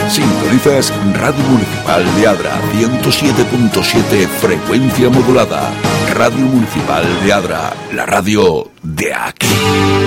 Sintonizas Radio Municipal de Adra, 107.7 frecuencia modulada. Radio Municipal de Adra, la radio de aquí.